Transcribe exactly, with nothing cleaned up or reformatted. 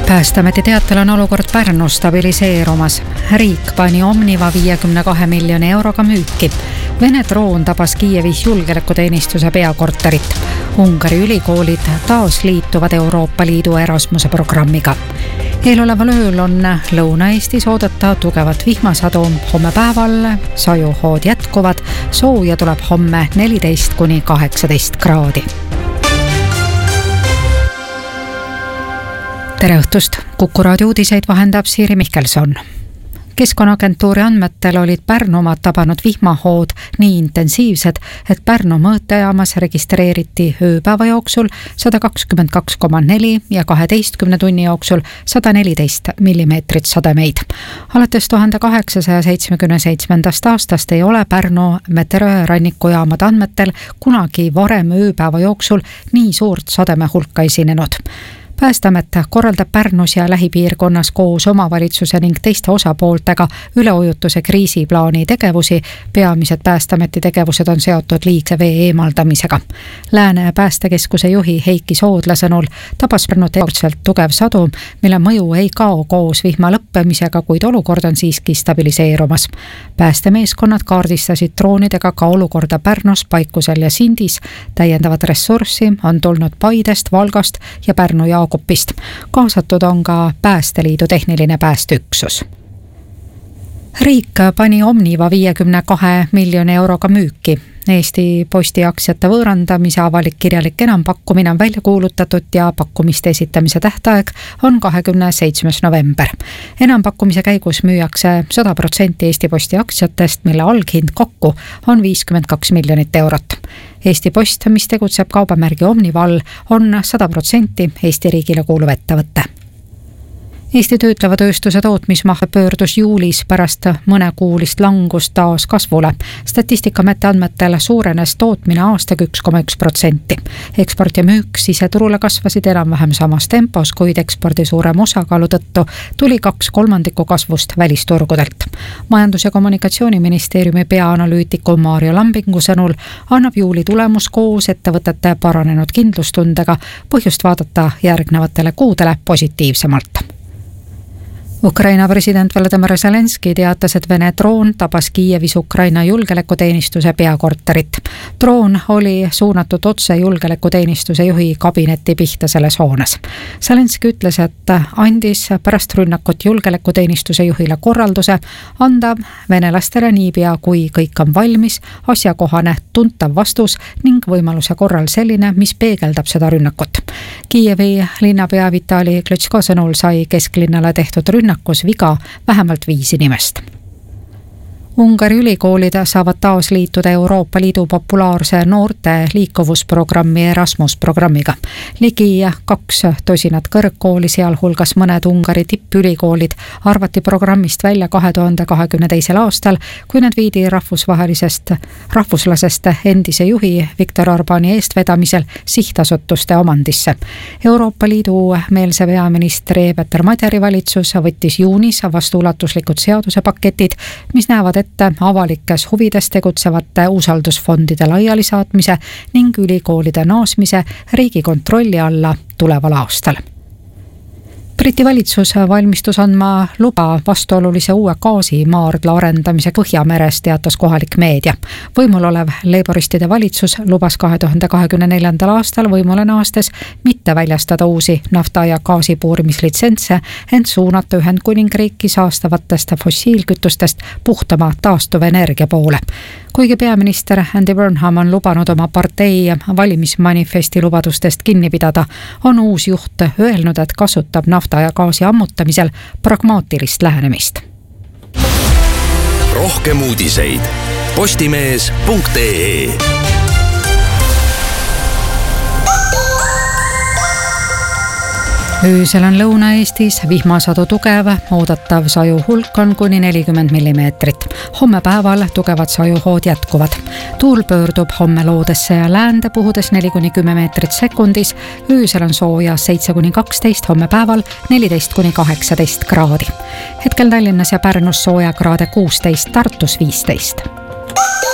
Päästeameti teatel on olukord Pärnus stabiliseerumas. Riik pani Omniva viiekümne kahe miljoni euroga müüki. Vene droon tabas Kiievis julgeolekuteenistuse peakorterit. Ungari ülikoolid taas liituvad Euroopa Liidu Erasmuse programmiga. Eeloleval ööl on Lõuna-Eestis oodata tugevat vihmasadu. Homme päeval sajuhood jätkuvad. Sooja tuleb homme neliteist kuni kaheksateist kraadi. Tere õhtust! Kuku raadio uudiseid vahendab Siiri Mihkelson. Keskkonnaagentuuri andmetel olid Pärnumaad tabanud vihmahood nii intensiivsed, et Pärnu mõõtejaamas registreeriti ööpäeva jooksul sada kakskümmend kaks koma neli ja kaheteistkümne tunni jooksul sada neliteist millimeetrit sademeid. Alates tuhande kaheksasaja seitsmekümne seitsmendast aastast ei ole Pärnu meteoroloogia rannikujaamade andmetel kunagi varem ööpäeva jooksul nii suurt sademe hulka esinenud. Päästeamet korraldab Pärnus ja lähipiirkonnas koos omavalitsuse ning teiste osapooltega üleujutuse kriisiplaani tegevusi. Peamised Päästeameti tegevused on seotud liigse vee eemaldamisega. Lääne päästekeskuse juhi Heiki Soodla sõnul tabas Pärnu teadselt tugev sadu, mille mõju ei kao koos vihma lõppemisega, kuid olukord on siiski stabiliseerumas. Päästemeeskonnad kaardistasid droonidega ka olukorda Pärnus, Paikusel ja Sindis. Täiendavat ressurssi on tulnud Paidest, Valgast ja Pärnu ja Kopist. Kaasatud on ka Päästeliidu tehniline päästeüksus. Riik pani Omniva viiekümne kahe miljoni euroga müüki. Eesti Posti aktsiate võõrandamise avalik kirjalik enampakkumine on välja kuulutatud ja pakkumiste esitamise tähtaeg on kahekümne seitsmes november. Enampakkumise käigus müüakse sada protsenti Eesti Posti aktsiatest, mille alghind kokku on viiskümmend kaks miljonit eurot. Eesti Post, mis tegutseb kaubamärgi Omniva all, on sada protsenti Eesti riigile kuuluv ettevõte. Eesti töötleva tööstuse tootmismaht pöördus juulis pärast mõnekuulist langust taas kasvule. Statistikaameti andmetel suurenes tootmine aastaga üks koma üks protsenti. Eksport ja müük siseturule kasvasid enam-vähem samas tempos, kuid ekspordi suurem osakaalu tõttu tuli kaks kolmandikku kasvust välisturgudelt. Majandus- ja kommunikatsiooniministeeriumi peaanalüütiku Maarjo Lambingu sõnul annab juuli tulemus koos ettevõtete paranenud kindlustundega põhjust vaadata järgnevatele kuudele positiivsemalt. Ukraina president Volodymyr Zelenski teatas, et Vene droon tabas Kiievis Ukraina julgeolekuteenistuse peakorterit. Droon oli suunatud otse julgeolekuteenistuse juhi kabinetti pihta selles hoones. Zelenski ütles, et andis pärast rünnakut julgeolekuteenistuse juhile korralduse anda venelastele niipea, kui kõik on valmis, asjakohane, tuntav vastus ning võimaluse korral selline, mis peegeldab seda rünnakut. Kiievi linnapea Vitali Klitschko sõnul sai kesklinnale tehtud rünnak kus viga vähemalt viis inimest. Ungari ülikoolid saavad taas liituda Euroopa Liidu populaarse noorte liikuvusprogrammi Erasmus programmiga. Ligi kaks tosinat kõrgkooli, sealhulgas mõned Ungari tippülikoolid arvati programmist välja kahe tuhande kahekümne teisel aastal, kui nad viidi rahvusvahelisest rahvuslasest endise juhi Viktor Orbáni eestvedamisel sihtasutuste omandisse. Euroopa Liidu meelse peaministri Peeter Maderi valitsus võttis juunis vastu ulatuslikud seadusepaketid, mis näevad ette avalikes huvides tegutsevate usaldusfondide laialisaatmise ning ülikoolide naasmise riigi kontrolli alla tuleval aastal. Briti valitsus valmistus andma luba vastuolulise uue gaasimaardla arendamise Põhjameres, teatas kohalik meedia. Võimul olev leiboristide valitsus lubas kahe tuhande kahekümne neljandal aastal võimule naastes mitte väljastada uusi nafta- ja gaasipuurimislitsentse, ent suunata Ühendkuningriiki saastavatest fossiilkütustest puhtama taastuvenergia poole. Kuigi peaminister Andy Burnham on lubanud oma partei valimismanifesti lubadustest kinni pidada, on uus juht öelnud, et kasutab nafta ja gaasi ammutamisel pragmaatilist lähenemist. Rohkem uudiseid postimees punkt ee. Öösel on Lõuna-Eestis vihmasadu tugev, oodatav saju hulk on kuni nelikümmend millimeetrit. Homme päeval tugevad sajuhood jätkuvad. Tuul pöördub homme loodesse ja läände puhudes neli kuni kümme meetrit sekundis. Öösel on sooja seitse kuni kaksteist, homme päeval neliteist kuni kaheksateist kraadi. Hetkel Tallinnas ja Pärnus sooja kraade kuusteist, Tartus viisteist.